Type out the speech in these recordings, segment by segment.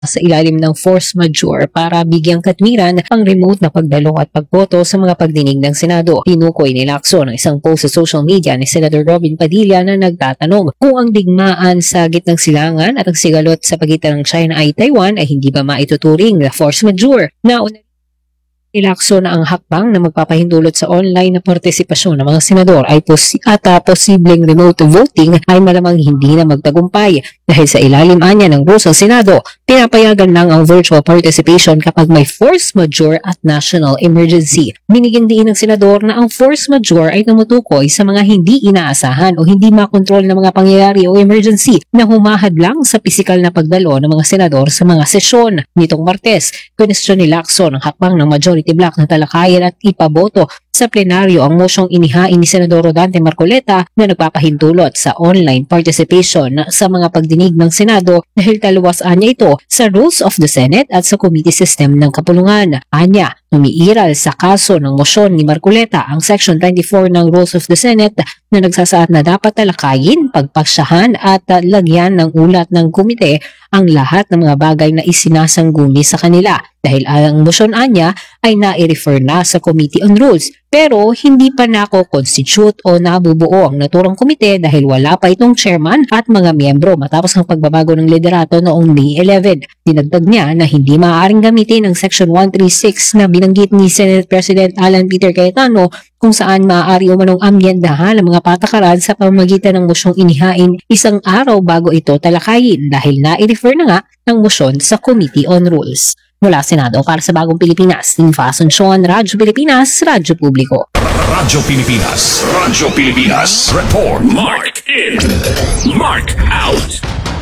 sa ilalim ng force majeure para bigyang katwiran ang remote na pagdalo at pagboto sa mga pagdinig ng Senado. Tinukoy ni Lacson ng isang post sa social media ni Senator Robin Padilla na nagtatanong kung ang digmaan sa gitnang silangan at ang sigalot sa pagitan ng China ay Taiwan ay hindi ba maituturing na force majeure. Ilakso na ang hakbang na magpapahintulot sa online na partisipasyon ng mga senador ay posibleng remote voting ay malamang hindi na magtagumpay dahil sa ilalim anya ng rules ng Senado, pinapayagan lang ang virtual participation kapag may force majeure at national emergency. Binigyan din ng senador na ang force majeure ay tumutukoy sa mga hindi inaasahan o hindi makontrol na mga pangyayari o emergency na humahadlang sa pisikal na pagdalo ng mga senador sa mga sesyon. Nitong Martes, kwestiyon ni Lacson ang hakbang ng majority block na talakayan at ipaboto sa plenaryo ang mosyong inihain ni Senador Rodante Marcoleta na nagpapahintulot sa online participation sa mga pagdinig ng Senado dahil taluwasan niya ito sa rules of the Senate at sa committee system ng kapulungan. Anya, umiiral sa kaso ng mosyon ni Marcoleta ang Section 24 ng Rules of the Senate na nagsasaad na dapat talakayin, pagpasyahan at lagyan ng ulat ng komite ang lahat ng mga bagay na isinasangguni sa kanila dahil ang mosyon anya ay nai-refer na sa Committee on Rules pero hindi pa nako-constitute o nabubuo ang naturang komite dahil wala pa itong chairman at mga miyembro matapos ang pagbabago ng liderato noong May 11. Dinagdag niya na hindi maaaring gamitin ang Section 136 na binanggit ni Senate President Alan Peter Cayetano kung saan maaari umanong amyendahan ang mga patakaran sa pamamagitan ng mosyong inihain isang araw bago ito talakayin dahil nai-refer na nga ng mosyon sa Committee on Rules. Mula Senado para sa Bagong Pilipinas, Ninfa Asuncion, Radyo Pilipinas, Radyo Publiko. Radyo Pilipinas, Radyo Pilipinas, report, mark in, mark out.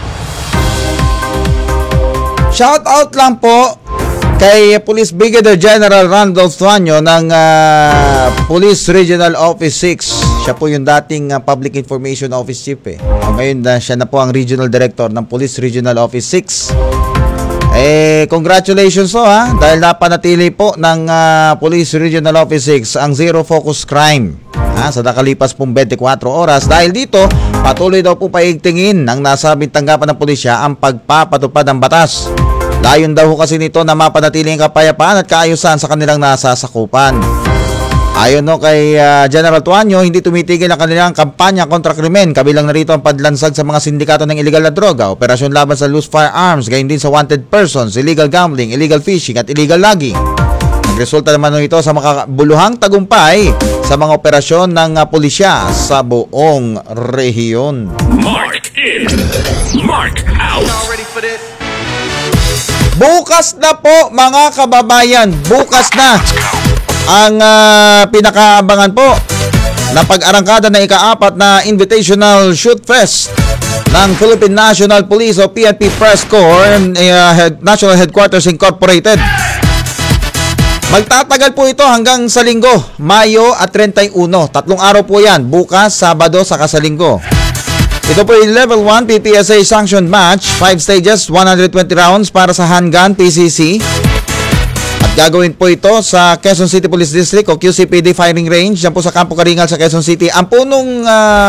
Shout out lang po kay Police Brigadier General Randolph Tuanyo ng Police Regional Office 6. Siya po yung dating Public Information Office Chief Ngayon siya na po ang Regional Director ng Police Regional Office 6. Congratulations dahil napanatili po ng Police Regional Office 6 ang zero focus crime sa nakalipas pong 24 oras. Dahil dito, patuloy daw po paigtingin ng nasabing tanggapan ng pulisya ang pagpapatupad ng batas. Layon daw kasi nito na mapanatili ang kapayapaan at kaayusan sa kanilang nasasakupan. Ayon kay General Tuanyo, hindi tumitigil ang kanilang kampanya kontra krimen. Kabilang narito ang padlansag sa mga sindikato ng illegal na droga, operasyon laban sa loose firearms, gayon din sa wanted persons, illegal gambling, illegal fishing at illegal logging. Nagresulta naman ito sa makabuluhang tagumpay sa mga operasyon ng pulisya sa buong rehiyon. Mark in, mark out. Bukas na po mga kababayan, bukas na ang pinakaabangan po na pag-arangkada na ika-4 na Invitational Shoot Fest ng Philippine National Police o PNP Press Corps National Headquarters Incorporated. Magtatagal po ito hanggang sa linggo, Mayo at 31. Tatlong araw po yan, bukas, Sabado, saka sa linggo. Ito po yung Level 1 PPSA Sanctioned Match, 5 stages, 120 rounds para sa handgun PCC. Gagawin po ito sa Quezon City Police District o QCPD Firing Range dyan po sa Campo Karingal sa Quezon City. Ang punong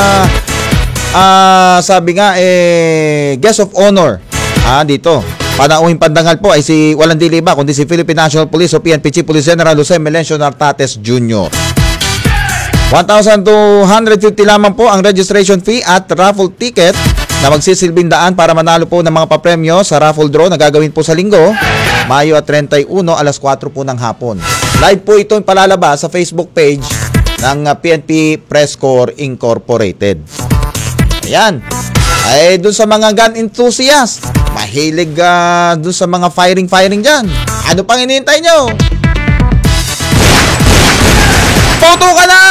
sabi nga guest of honor dito panauhing pandangal po ay si walang dili ba kundi si Philippine National Police o PNP Chief Police General Jose Melencio Nartates Jr. 1,250 lamang po ang registration fee at raffle ticket na magsisilbing daan para manalo po ng mga papremyo sa raffle draw na gagawin po sa linggo, Mayo at 31, alas 4 po ng hapon. Live po ito palalabas sa Facebook page ng PNP Press Corps Incorporated. Ayan. Ay, dun sa mga gun enthusiast, mahilig dun sa mga firing dyan. Ano pang hinihintay nyo? Puto ka na!